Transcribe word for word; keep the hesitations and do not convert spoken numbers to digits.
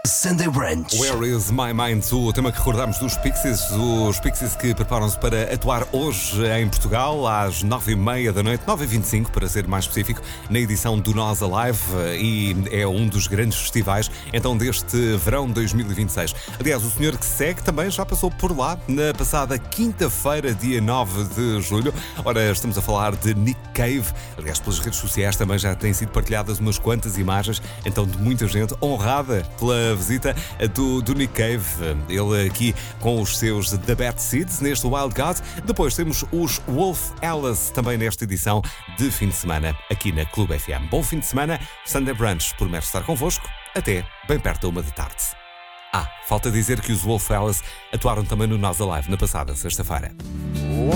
Sunday Brunch. Where is my mind? O tema que recordamos dos Pixies, os Pixies que preparam-se para atuar hoje em Portugal às nove e meia da noite, nove e vinte e cinco para ser mais específico, na edição do Nós Alive, e é um dos grandes festivais então deste verão de dois mil e vinte e seis. Aliás, o senhor que segue também já passou por lá na passada quinta-feira, dia nove de julho. Ora, estamos a falar de Nick Cave. Aliás, pelas redes sociais também já têm sido partilhadas umas quantas imagens então de muita gente honrada pela visita do, do Nick Cave, ele aqui com os seus The Bad Seeds neste Wild God. Depois temos os Wolf Alice também nesta edição de fim de semana aqui na Clube F M. Bom fim de semana, Sunday Brunch promete estar convosco até bem perto da uma da tarde. Ah, falta dizer que os Wolf Alice atuaram também no Nós Alive na passada sexta-feira.